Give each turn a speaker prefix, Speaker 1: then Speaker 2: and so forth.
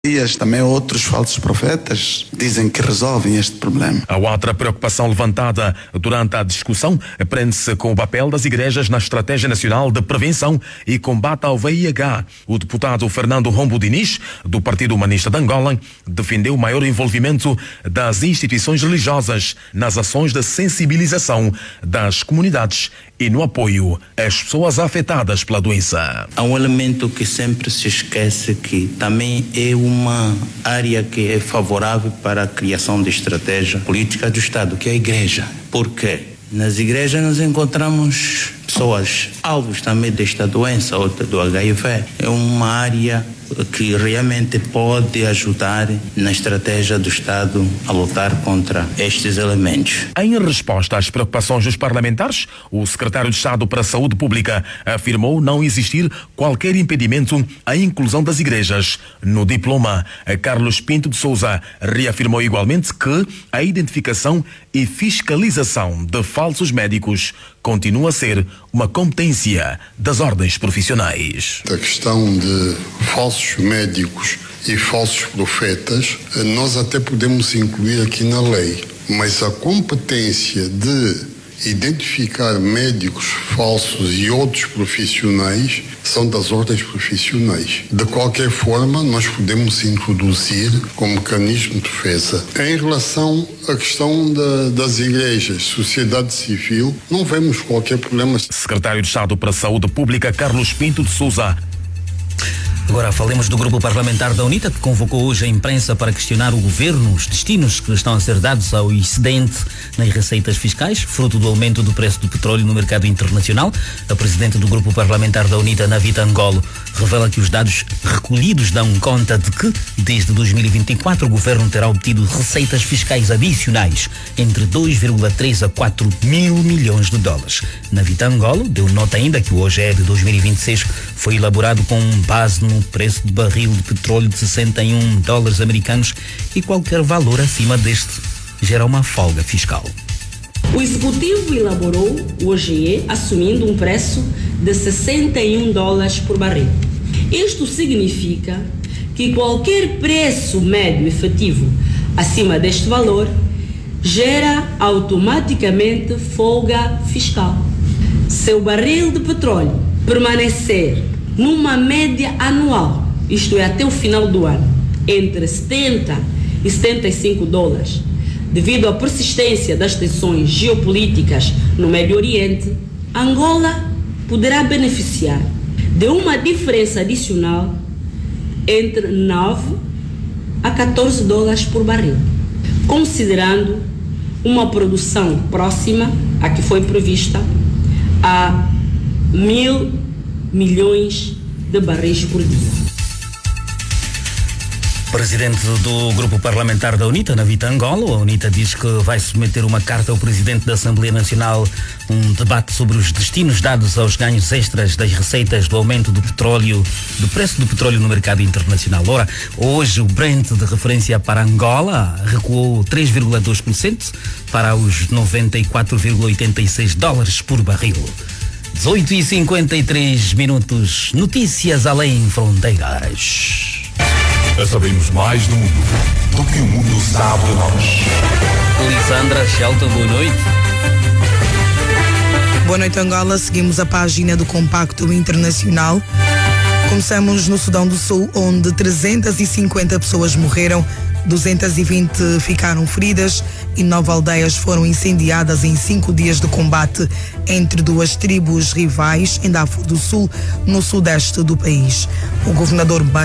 Speaker 1: Também outros falsos profetas dizem que resolvem este problema.
Speaker 2: A outra preocupação levantada durante a discussão prende-se com o papel das igrejas na Estratégia Nacional de Prevenção e Combate ao VIH. O deputado Fernando Rombo Diniz, do Partido Humanista de Angola, defendeu o maior envolvimento das instituições religiosas nas ações de sensibilização das comunidades e no apoio às pessoas afetadas pela doença.
Speaker 3: Há um elemento que sempre se esquece, que também é uma área que é favorável para a criação de estratégia política do Estado, que é a igreja. Por quê? Nas igrejas nós encontramos pessoas alvos também desta doença, outra do HIV. É uma área que realmente pode ajudar na estratégia do Estado a lutar contra estes elementos.
Speaker 2: Em resposta às preocupações dos parlamentares, o secretário de Estado para a Saúde Pública afirmou não existir qualquer impedimento à inclusão das igrejas no diploma. Carlos Pinto de Sousa reafirmou igualmente que a identificação e fiscalização de falsos médicos continua a ser uma competência das ordens profissionais.
Speaker 4: A questão de falsos médicos e falsos profetas, nós até podemos incluir aqui na lei, mas a competência de identificar médicos falsos e outros profissionais são das ordens profissionais. De qualquer forma, nós podemos introduzir como mecanismo de defesa. Em relação à questão das igrejas, sociedade civil, não vemos qualquer problema.
Speaker 2: Secretário de Estado para a Saúde Pública, Carlos Pinto de Sousa.
Speaker 5: Agora falemos do grupo parlamentar da UNITA, que convocou hoje a imprensa para questionar o governo, os destinos que estão a ser dados ao excedente nas receitas fiscais, fruto do aumento do preço do petróleo no mercado internacional. A presidente do grupo parlamentar da UNITA, Navita Ngolo, revela que os dados recolhidos dão conta de que, desde 2024, o governo terá obtido receitas fiscais adicionais entre 2,3 a 4 mil milhões de dólares. Navita Ngolo deu nota ainda que o OGE de 2026 foi elaborado com base no preço de barril de petróleo de 61 dólares americanos e qualquer valor acima deste gera uma folga fiscal.
Speaker 6: O Executivo elaborou o OGE assumindo um preço de 61 dólares por barril. Isto significa que qualquer preço médio efetivo acima deste valor gera automaticamente folga fiscal. Se o barril de petróleo permanecer numa média anual, isto é, até o final do ano, entre 70 e 75 dólares, devido à persistência das tensões geopolíticas no Médio Oriente, Angola poderá beneficiar de uma diferença adicional entre 9 a 14 dólares por barril, considerando uma produção próxima à que foi prevista a 1.000 milhões de barris por dia.
Speaker 5: Presidente do grupo parlamentar da UNITA, Navita Ngolo, a UNITA diz que vai submeter uma carta ao Presidente da Assembleia Nacional, um debate sobre os destinos dados aos ganhos extras das receitas do aumento do petróleo, do preço do petróleo no mercado internacional. Ora, hoje o Brent de referência para Angola recuou 3,2% para os 94,86 dólares por barril. 18h53, notícias além fronteiras.
Speaker 7: Sabemos mais do mundo do que o mundo sabe de nós.
Speaker 5: Lisandra Shelton, boa noite.
Speaker 8: Boa noite, Angola. Seguimos a página do Compacto Internacional. Começamos no Sudão do Sul, onde 350 pessoas morreram, 220 ficaram feridas e 9 aldeias foram incendiadas em 5 dias de combate entre duas tribos rivais em Darfur do Sul, no sudeste do país. O governador